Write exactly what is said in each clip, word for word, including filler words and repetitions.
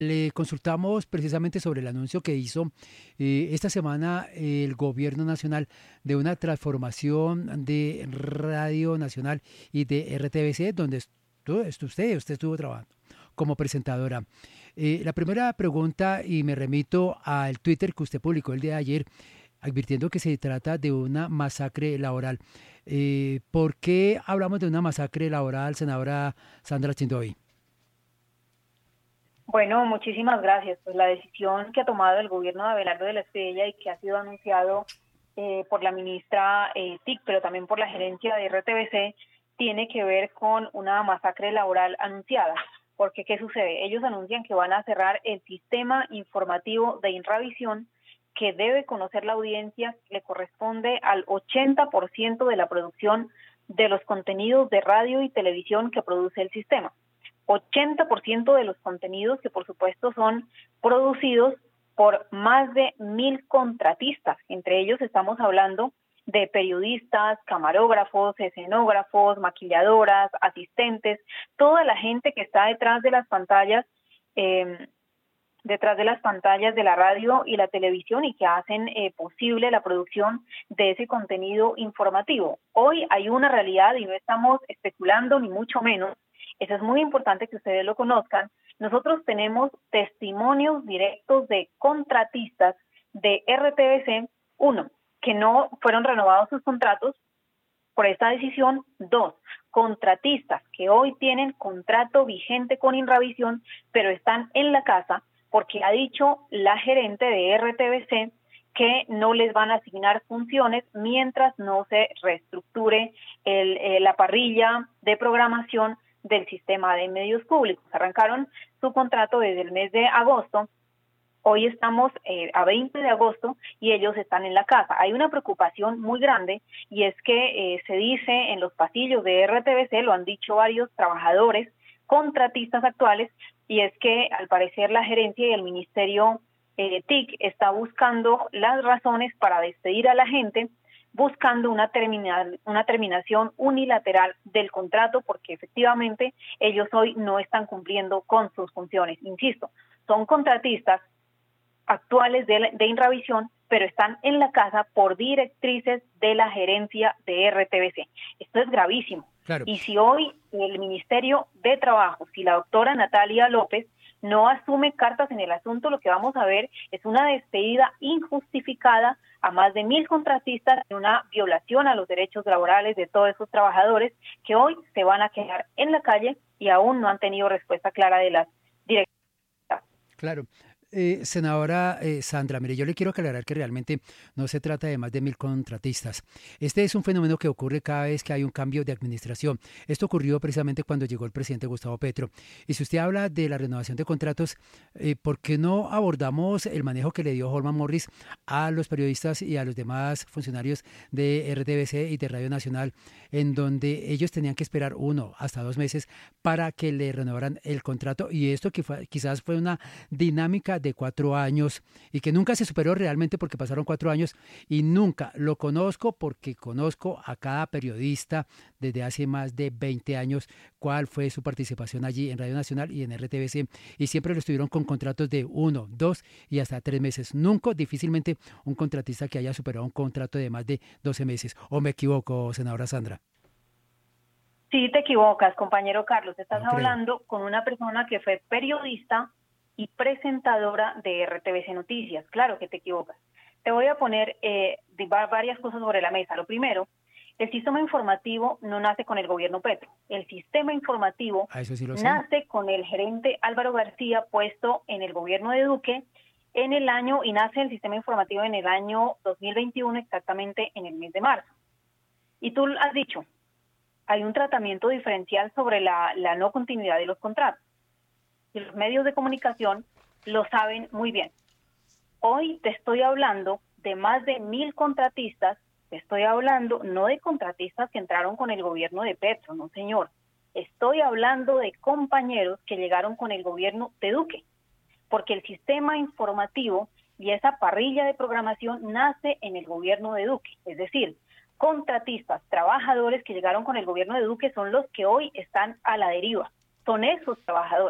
Le consultamos precisamente sobre el anuncio que hizo eh, esta semana el gobierno nacional de una transformación de Radio Nacional y de R T B C, donde estuvo, estuvo usted, usted estuvo trabajando como presentadora. Eh, la primera pregunta, y me remito al Twitter que usted publicó el día de ayer, advirtiendo que se trata de una masacre laboral. Eh, ¿Por qué hablamos de una masacre laboral, senadora Sandra Chindoy? Bueno, muchísimas gracias. Pues la decisión que ha tomado el gobierno de Abelardo de la Espriella y que ha sido anunciado eh, por la ministra eh, T I C, pero también por la gerencia de R T B C, tiene que ver con una masacre laboral anunciada. Porque, ¿qué sucede? Ellos anuncian que van a cerrar el sistema informativo de Inravisión, que debe conocer la audiencia, le corresponde al ochenta por ciento de la producción de los contenidos de radio y televisión que produce el sistema. ochenta por ciento de los contenidos que por supuesto son producidos por más de mil contratistas. Entre ellos estamos hablando de periodistas, camarógrafos, escenógrafos, maquilladoras, asistentes, toda la gente que está detrás de las pantallas, eh, detrás de las pantallas de la radio y la televisión y que hacen eh, posible la producción de ese contenido informativo. Hoy hay una realidad y no estamos especulando ni mucho menos. Eso es muy importante que ustedes lo conozcan. Nosotros tenemos testimonios directos de contratistas de R T B C, uno, que no fueron renovados sus contratos por esta decisión, dos, contratistas que hoy tienen contrato vigente con Inravisión, pero están en la casa porque ha dicho la gerente de R T B C que no les van a asignar funciones mientras no se reestructure el, eh, la parrilla de programación del sistema de medios públicos. Arrancaron su contrato desde el mes de agosto. Hoy estamos eh, a veinte de agosto y ellos están en la casa. Hay una preocupación muy grande y es que eh, se dice en los pasillos de R T B C, lo han dicho varios trabajadores, contratistas actuales, y es que al parecer la gerencia y el ministerio eh, T I C está buscando las razones para despedir a la gente, buscando una, terminal, una terminación unilateral del contrato, porque efectivamente ellos hoy no están cumpliendo con sus funciones. Insisto, son contratistas actuales de, de Inravisión, pero están en la casa por directrices de la gerencia de R T B C. Esto es gravísimo. Claro. Y si hoy el Ministerio de Trabajo, si la doctora Natalia López no asume cartas en el asunto, lo que vamos a ver es una despedida injustificada a más de mil contratistas y una violación a los derechos laborales de todos esos trabajadores que hoy se van a quedar en la calle y aún no han tenido respuesta clara de las directivas. Claro. Eh, senadora eh, Sandra, mire, yo le quiero aclarar que realmente no se trata de más de mil contratistas. Este es un fenómeno que ocurre cada vez que hay un cambio de administración. Esto ocurrió precisamente cuando llegó el presidente Gustavo Petro. Y si usted habla de la renovación de contratos, eh, ¿por qué no abordamos el manejo que le dio Holman Morris a los periodistas y a los demás funcionarios de R T B C y de Radio Nacional, en donde ellos tenían que esperar uno hasta dos meses para que le renovaran el contrato? Y esto que fue, quizás fue una dinámica de cuatro años y que nunca se superó realmente porque pasaron cuatro años y nunca lo conozco porque conozco a cada periodista desde hace más de veinte años cuál fue su participación allí en Radio Nacional y en R T B C y siempre lo estuvieron con contratos de uno, dos y hasta tres meses. Nunca, difícilmente un contratista que haya superado un contrato de más de doce meses. ¿O me equivoco, senadora Sandra? Sí, te equivocas, compañero Carlos. Estás No hablando con una persona que fue periodista y presentadora de R T B C Noticias. Claro que te equivocas. Te voy a poner eh, varias cosas sobre la mesa. Lo primero, el sistema informativo no nace con el gobierno Petro. El sistema informativo ah, eso sí lo sé. nace con el gerente Álvaro García, puesto en el gobierno de Duque en el año, y nace el sistema informativo en el año dos mil veintiuno, exactamente en el mes de marzo. Y tú has dicho, hay un tratamiento diferencial sobre la, la no continuidad de los contratos. Y los medios de comunicación lo saben muy bien. Hoy te estoy hablando de más de mil contratistas, te estoy hablando no de contratistas que entraron con el gobierno de Petro, no señor. Estoy hablando de compañeros que llegaron con el gobierno de Duque, porque el sistema informativo y esa parrilla de programación nace en el gobierno de Duque. Es decir, contratistas, trabajadores que llegaron con el gobierno de Duque son los que hoy están a la deriva. Son esos trabajadores.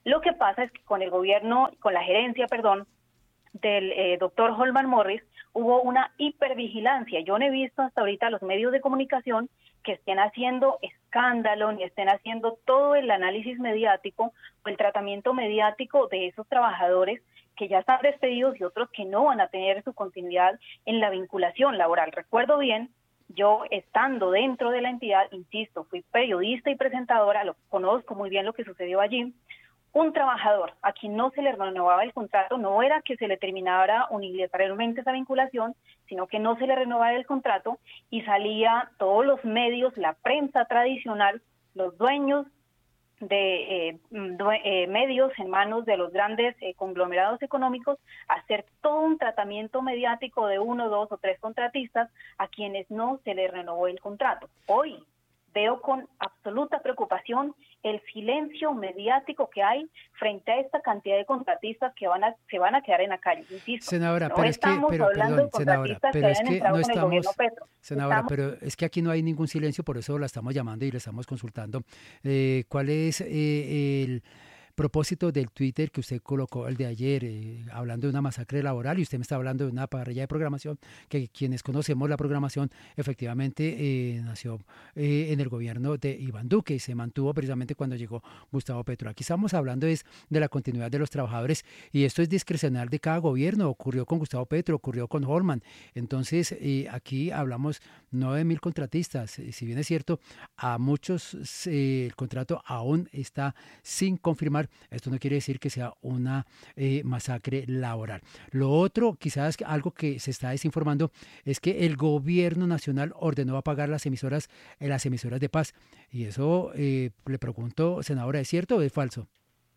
Lo que pasa es que con el gobierno, con la gerencia, perdón, del eh, doctor Holman Morris, hubo una hipervigilancia. Yo no he visto hasta ahorita los medios de comunicación que estén haciendo escándalo, ni estén haciendo todo el análisis mediático o el tratamiento mediático de esos trabajadores que ya están despedidos y otros que no van a tener su continuidad en la vinculación laboral. Recuerdo bien, yo estando dentro de la entidad, insisto, fui periodista y presentadora, lo conozco muy bien lo que sucedió allí. Un trabajador a quien no se le renovaba el contrato, no era que se le terminara unilateralmente esa vinculación, sino que no se le renovaba el contrato y salía todos los medios, la prensa tradicional, los dueños de eh, due- eh, medios en manos de los grandes eh, conglomerados económicos, hacer todo un tratamiento mediático de uno, dos o tres contratistas a quienes no se les renovó el contrato. Hoy veo con absoluta preocupación el silencio mediático que hay frente a esta cantidad de contratistas que van a se van a quedar en la calle. Insisto, Senadora, no pero es que, estamos pero, hablando perdón, de senadora, contratistas pero que es hayan que entrado no con el gobierno estamos, Petro. senadora, Estamos, pero es que aquí no hay ningún silencio, por eso la estamos llamando y le estamos consultando. Eh, ¿cuál es eh, el propósito del Twitter que usted colocó el de ayer, eh, hablando de una masacre laboral, y usted me está hablando de una parrilla de programación que quienes conocemos la programación efectivamente eh, nació eh, en el gobierno de Iván Duque y se mantuvo precisamente cuando llegó Gustavo Petro? Aquí estamos hablando es de la continuidad de los trabajadores y esto es discrecional de cada gobierno. Ocurrió con Gustavo Petro, ocurrió con Holman. Entonces eh, aquí hablamos no de mil contratistas, eh, si bien es cierto, a muchos eh, el contrato aún está sin confirmar. Esto no quiere decir que sea una eh, masacre laboral. Lo otro, quizás algo que se está desinformando, es que el gobierno nacional ordenó apagar las emisoras, eh, las emisoras de paz. Y eso, eh, le pregunto, senadora, ¿es cierto o es falso?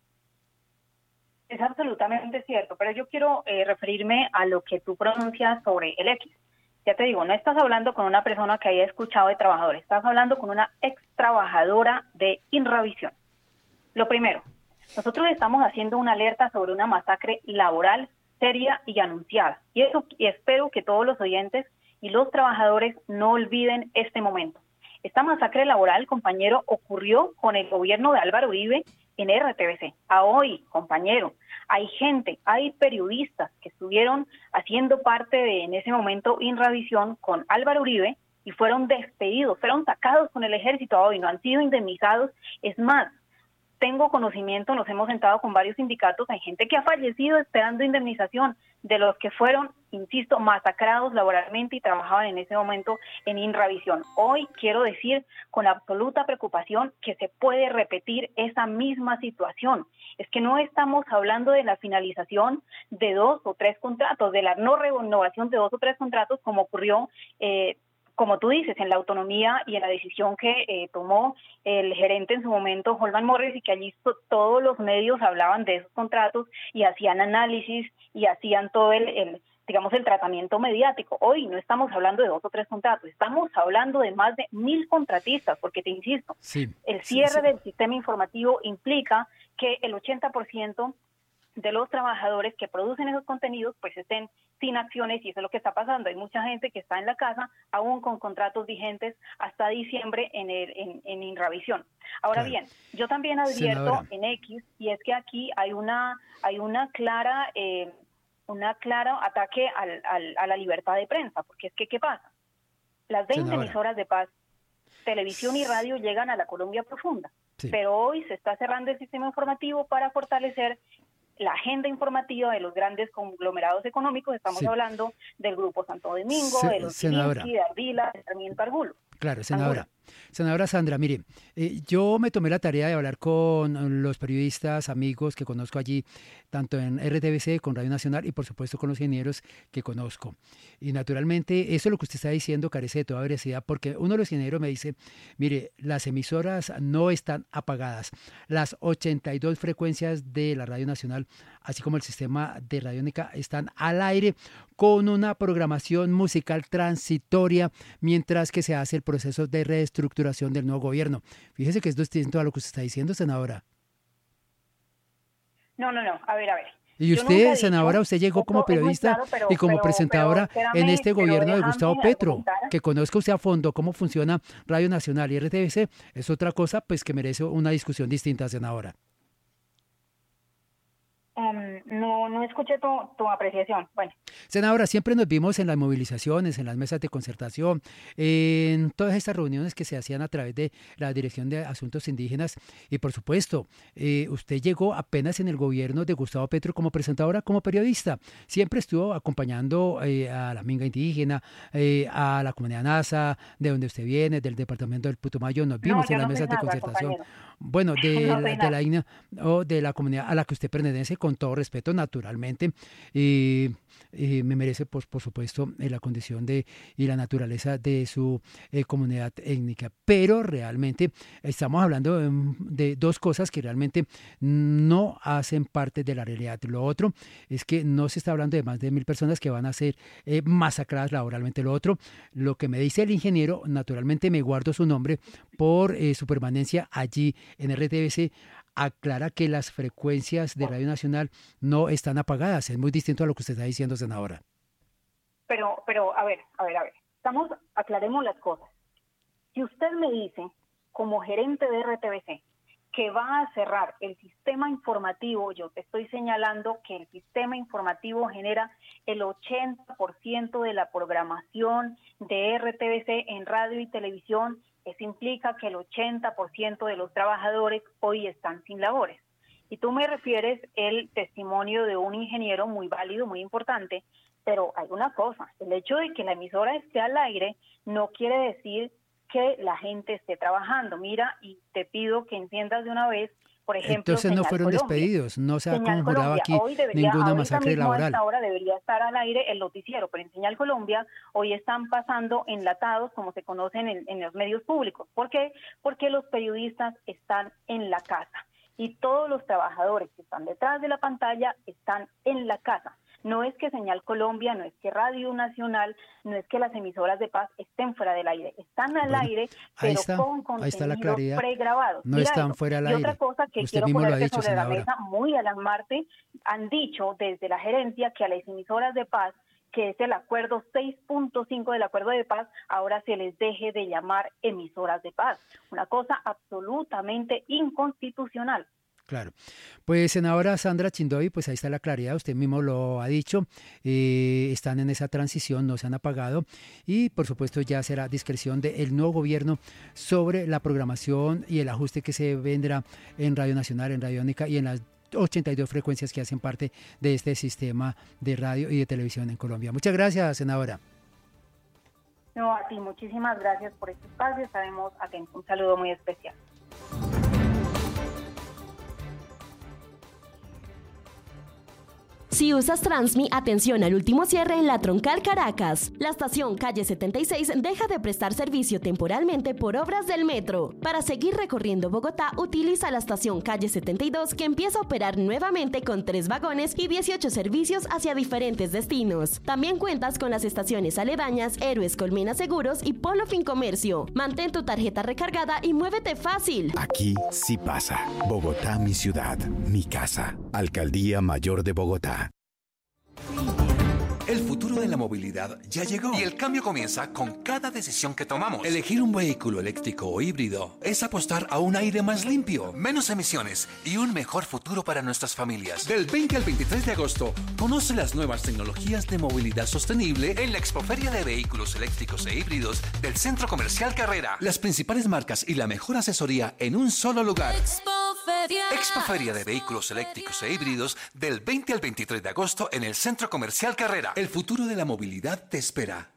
es absolutamente cierto, pero yo quiero eh, referirme a lo que tú pronuncias sobre el X. Ya te digo, no estás hablando con una persona que haya escuchado de trabajadores, estás hablando con una ex trabajadora de Inravisión. Lo primero, nosotros estamos haciendo una alerta sobre una masacre laboral seria y anunciada. Y eso y espero que todos los oyentes y los trabajadores no olviden este momento. Esta masacre laboral, compañero, ocurrió con el gobierno de Álvaro Uribe en R T V C. A hoy, compañero, hay gente, hay periodistas que estuvieron haciendo parte de, en ese momento, Inravisión con Álvaro Uribe y fueron despedidos, fueron sacados con el ejército a hoy, no han sido indemnizados. Es más, tengo conocimiento, nos hemos sentado con varios sindicatos, hay gente que ha fallecido esperando indemnización de los que fueron, insisto, masacrados laboralmente y trabajaban en ese momento en Inravisión. Hoy quiero decir con absoluta preocupación que se puede repetir esa misma situación. Es que no estamos hablando de la finalización de dos o tres contratos, de la no renovación de dos o tres contratos como ocurrió eh, como tú dices, en la autonomía y en la decisión que eh, tomó el gerente en su momento, Holman Morris, y que allí to- todos los medios hablaban de esos contratos y hacían análisis y hacían todo el, el, digamos, el tratamiento mediático. Hoy no estamos hablando de dos o tres contratos, estamos hablando de más de mil contratistas, porque te insisto, Sí, el sí, cierre sí. del sistema informativo implica que el ochenta por ciento de los trabajadores que producen esos contenidos pues estén sin acciones y eso es lo que está pasando. Hay mucha gente que está en la casa aún con contratos vigentes hasta diciembre en, el, en, en Inravisión. Ahora Claro. bien, yo también advierto Senadora. en X y es que aquí hay una hay una clara eh, una clara ataque al, al, a la libertad de prensa, porque es que ¿qué pasa? Las veinte Senadora. emisoras de paz, televisión y radio llegan a la Colombia profunda, Sí. pero hoy se está cerrando el sistema informativo para fortalecer la agenda informativa de los grandes conglomerados económicos. Estamos Sí. hablando del Grupo Santo Domingo, Se- de los senadora. Gilinski, de Ardila, de Sarmiento Argulo. Claro, senadora. Senadora Sandra, mire, eh, yo me tomé la tarea de hablar con los periodistas, amigos que conozco allí, tanto en R T V C, con Radio Nacional y por supuesto con los ingenieros que conozco. Y naturalmente eso es lo que usted está diciendo carece de toda veracidad, porque uno de los ingenieros me dice, mire, las emisoras no están apagadas. Las ochenta y dos frecuencias de la Radio Nacional, así como el sistema de Radiónica, están al aire con una programación musical transitoria mientras que se hace el proceso de reestructuración del nuevo gobierno. Fíjese que es distinto a lo que usted está diciendo, senadora. No, no, no, a ver, a ver. Y Yo nunca he usted, dicho, senadora, usted llegó esto como es muy periodista claro, pero- y como pero- presentadora pero en espérame, este pero gobierno de déjame Gustavo Petro. argumentar. Que conozca usted a fondo cómo funciona Radio Nacional y R T V C es otra cosa pues que merece una discusión distinta, senadora. Um, no, no escuché tu, tu apreciación. Bueno. Senadora, siempre nos vimos en las movilizaciones, en las mesas de concertación, en todas estas reuniones que se hacían a través de la Dirección de Asuntos Indígenas y, por supuesto, eh, usted llegó apenas en el gobierno de Gustavo Petro como presentadora, como periodista. Siempre estuvo acompañando eh, a la minga indígena, eh, a la comunidad Nasa, de donde usted viene, del departamento del Putumayo. Nos vimos no, en las no mesas de nada, concertación. Compañero. Bueno, de, no la, de la I N A o de la comunidad a la que usted pertenece, con todo respeto, naturalmente, y, y me merece, por, por supuesto, eh, la condición de y la naturaleza de su eh, comunidad étnica. Pero realmente estamos hablando de, de dos cosas que realmente no hacen parte de la realidad. Lo otro es que no se está hablando de más de mil personas que van a ser eh, masacradas laboralmente. Lo otro, lo que me dice el ingeniero, naturalmente me guardo su nombre por eh, su permanencia allí en R T V C, aclara que las frecuencias de Radio Nacional no están apagadas. Es muy distinto a lo que usted está diciendo, senadora. Pero, pero, a ver, a ver, a ver. Estamos, aclaremos las cosas. Si usted me dice, como gerente de R T V C, que va a cerrar el sistema informativo, yo te estoy señalando que el sistema informativo genera el ochenta por ciento de la programación de R T V C en radio y televisión. Eso implica que el ochenta por ciento de los trabajadores hoy están sin labores. Y tú me refieres el testimonio de un ingeniero muy válido, muy importante, pero hay una cosa, el hecho de que la emisora esté al aire no quiere decir que la gente esté trabajando. Mira, y te pido que enciendas de una vez, por ejemplo, entonces no fueron Colombia. despedidos, no se ha Señal conjurado Colombia. aquí Hoy debería, ninguna masacre mismo laboral. A esta hora debería estar al aire el noticiero, pero en Señal Colombia hoy están pasando enlatados, como se conocen en, en los medios públicos. ¿Por qué? Porque los periodistas están en la casa y todos los trabajadores que están detrás de la pantalla están en la casa. No es que Señal Colombia, no es que Radio Nacional, no es que las emisoras de paz estén fuera del aire. Están al bueno, aire, pero está, con contenidos pregrabados. No Mira están eso. fuera del y aire. Y otra cosa que Usted quiero ponerte dicho, sobre senadora. la mesa, muy alarmante, han dicho desde la gerencia que a las emisoras de paz, que es el acuerdo seis punto cinco del acuerdo de paz, ahora se les deje de llamar emisoras de paz. Una cosa absolutamente inconstitucional. Claro. Pues, senadora Sandra Chindoy, pues ahí está la claridad, usted mismo lo ha dicho, eh, están en esa transición, no se han apagado y por supuesto ya será discreción del nuevo gobierno sobre la programación y el ajuste que se vendrá en Radio Nacional, en Radio Única y en las ochenta y dos frecuencias que hacen parte de este sistema de radio y de televisión en Colombia. Muchas gracias, senadora. No, a ti, muchísimas gracias por este espacio, estaremos atentos. Un saludo muy especial. Si usas Transmi, atención al último cierre en la Troncal Caracas. La estación Calle setenta y seis deja de prestar servicio temporalmente por obras del metro. Para seguir recorriendo Bogotá, utiliza la estación Calle setenta y dos que empieza a operar nuevamente con tres vagones y dieciocho servicios hacia diferentes destinos. También cuentas con las estaciones aledañas Héroes Colmena Seguros y Polo Fincomercio. Mantén tu tarjeta recargada y muévete fácil. Aquí sí pasa. Bogotá, mi ciudad, mi casa. Alcaldía Mayor de Bogotá. El futuro de la movilidad ya llegó y el cambio comienza con cada decisión que tomamos. Elegir un vehículo eléctrico o híbrido es apostar a un aire más limpio, menos emisiones y un mejor futuro para nuestras familias. Del veinte al veintitrés de agosto, conoce las nuevas tecnologías de movilidad sostenible en la Expoferia de Vehículos Eléctricos e Híbridos del Centro Comercial Carrera. Las principales marcas y la mejor asesoría en un solo lugar. Expoferia. Expoferia de Vehículos Eléctricos e Híbridos del veinte al veintitrés de agosto en el Centro Comercial Carrera. El futuro de la movilidad te espera.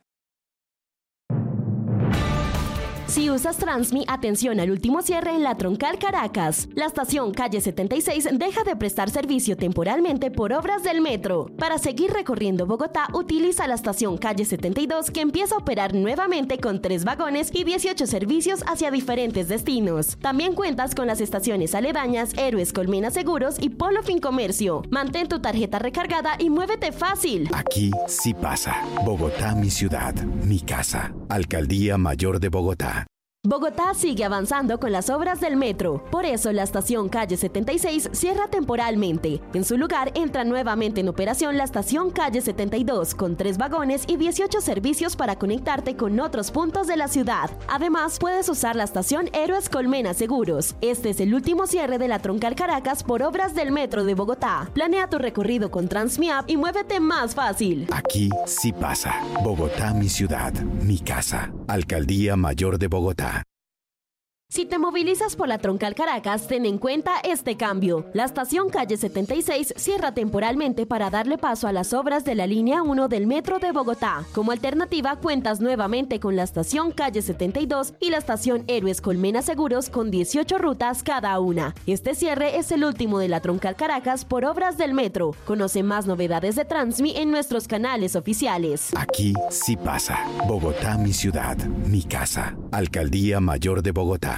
Si usas Transmi, atención al último cierre en la Troncal Caracas. La estación Calle setenta y seis deja de prestar servicio temporalmente por obras del metro. Para seguir recorriendo Bogotá, utiliza la estación Calle setenta y dos que empieza a operar nuevamente con tres vagones y dieciocho servicios hacia diferentes destinos. También cuentas con las estaciones aledañas Héroes Colmena Seguros y Polo Fincomercio. Mantén tu tarjeta recargada y muévete fácil. Aquí sí pasa. Bogotá, mi ciudad, mi casa. Alcaldía Mayor de Bogotá. Bogotá sigue avanzando con las obras del metro. Por eso la estación Calle setenta y seis cierra temporalmente. En su lugar entra nuevamente en operación la estación Calle setenta y dos con tres vagones y dieciocho servicios para conectarte con otros puntos de la ciudad. Además, puedes usar la estación Héroes Colmena Seguros. Este es el último cierre de la Troncal Caracas por obras del metro de Bogotá. Planea tu recorrido con Transmiap y muévete más fácil. Aquí sí pasa. Bogotá, mi ciudad, mi casa. Alcaldía Mayor de Bogotá. Si te movilizas por la Troncal Caracas, ten en cuenta este cambio. La estación Calle setenta y seis cierra temporalmente para darle paso a las obras de la línea uno del Metro de Bogotá. Como alternativa, cuentas nuevamente con la estación Calle setenta y dos y la estación Héroes Colmena Seguros con dieciocho rutas cada una. Este cierre es el último de la Troncal Caracas por obras del Metro. Conoce más novedades de Transmi en nuestros canales oficiales. Aquí sí pasa. Bogotá, mi ciudad, mi casa. Alcaldía Mayor de Bogotá.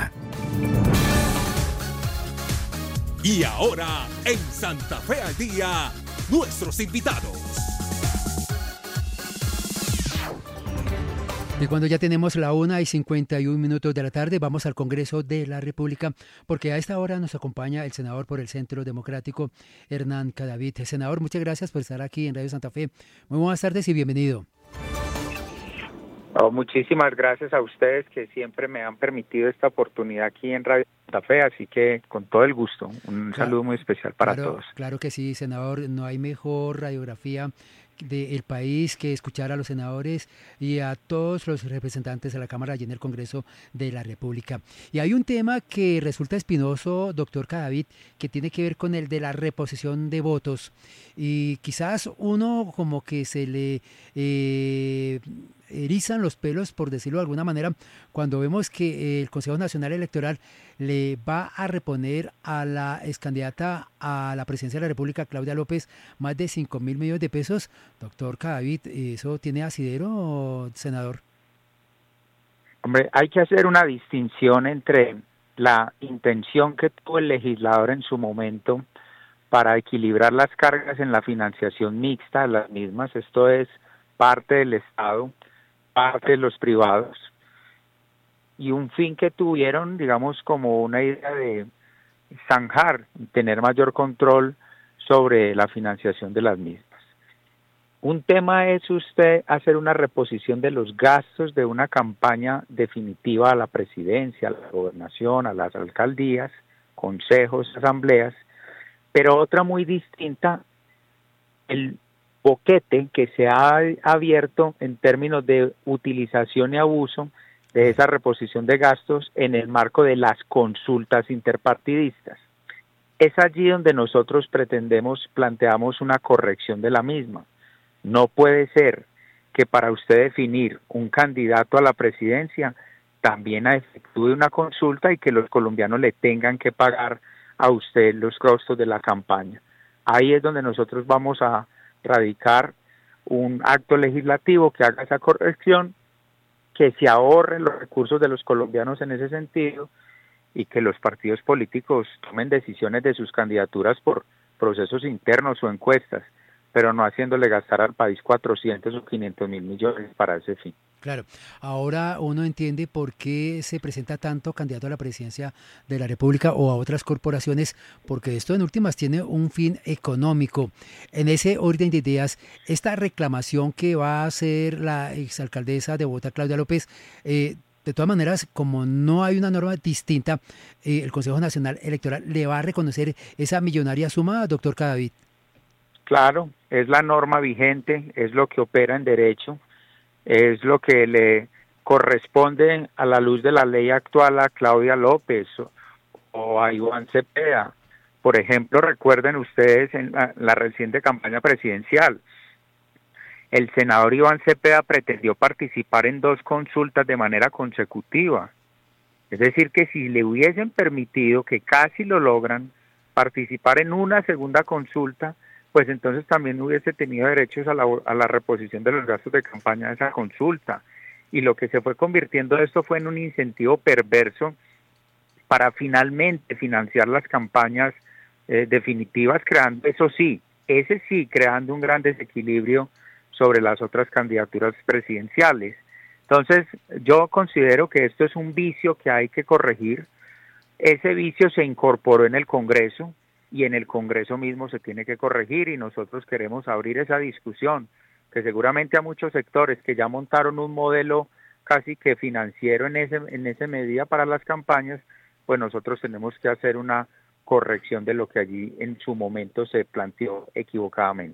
Y ahora, en Santa Fe al Día, nuestros invitados. Y cuando ya tenemos la una y cincuenta y un minutos de la tarde, vamos al Congreso de la República, porque a esta hora nos acompaña el senador por el Centro Democrático, Hernán Cadavid. Senador, muchas gracias por estar aquí en Radio Santa Fe. Muy buenas tardes y bienvenido. Oh, muchísimas gracias a ustedes que siempre me han permitido esta oportunidad aquí en Radio Santa Fe, así que con todo el gusto, un claro, saludo muy especial para claro, todos. Claro que sí, senador, no hay mejor radiografía del país que escuchar a los senadores y a todos los representantes de la Cámara y en el Congreso de la República. Y hay un tema que resulta espinoso, doctor Cadavid, que tiene que ver con el de la reposición de votos. Y quizás uno como que se le eh, erizan los pelos, por decirlo de alguna manera, cuando vemos que el Consejo Nacional Electoral le va a reponer a la excandidata a la presidencia de la República, Claudia López, más de cinco mil millones de pesos. Doctor Cadavid, ¿eso tiene asidero, senador? Hombre, hay que hacer una distinción entre la intención que tuvo el legislador en su momento para equilibrar las cargas en la financiación mixta de las mismas, esto es parte del Estado, parte de los privados, y un fin que tuvieron, digamos, como una idea de zanjar, tener mayor control sobre la financiación de las mismas. Un tema es usted hacer una reposición de los gastos de una campaña definitiva a la presidencia, a la gobernación, a las alcaldías, consejos, asambleas, pero otra muy distinta, el boquete que se ha abierto en términos de utilización y abuso de esa reposición de gastos en el marco de las consultas interpartidistas. Es allí donde nosotros pretendemos, planteamos una corrección de la misma. No puede ser que para usted definir un candidato a la presidencia también efectúe una consulta y que los colombianos le tengan que pagar a usted los costos de la campaña. Ahí es donde nosotros vamos a radicar un acto legislativo que haga esa corrección, que se ahorren los recursos de los colombianos en ese sentido y que los partidos políticos tomen decisiones de sus candidaturas por procesos internos o encuestas, pero no haciéndole gastar al país cuatrocientos o quinientos mil millones para ese fin. Claro, ahora uno entiende por qué se presenta tanto candidato a la presidencia de la República o a otras corporaciones, porque esto en últimas tiene un fin económico. En ese orden de ideas, esta reclamación que va a hacer la exalcaldesa de Bogotá, Claudia López, eh, de todas maneras, como no hay una norma distinta, eh, el Consejo Nacional Electoral le va a reconocer esa millonaria suma, doctor Cadavid. Claro, es la norma vigente, es lo que opera en derecho, es lo que le corresponde a la luz de la ley actual a Claudia López o, o a Iván Cepeda. Por ejemplo, recuerden ustedes en la, la reciente campaña presidencial, el senador Iván Cepeda pretendió participar en dos consultas de manera consecutiva. Es decir, que si le hubiesen permitido, que casi lo logran, participar en una segunda consulta, pues entonces también hubiese tenido derechos a la, a la reposición de los gastos de campaña de esa consulta. Y lo que se fue convirtiendo esto fue en un incentivo perverso para finalmente financiar las campañas eh, definitivas, creando, eso sí, ese sí, creando un gran desequilibrio sobre las otras candidaturas presidenciales. Entonces, yo considero que esto es un vicio que hay que corregir. Ese vicio se incorporó en el Congreso y en el Congreso mismo se tiene que corregir y nosotros queremos abrir esa discusión, que seguramente a muchos sectores que ya montaron un modelo casi que financiero en ese en esa medida para las campañas, pues nosotros tenemos que hacer una corrección de lo que allí en su momento se planteó equivocadamente.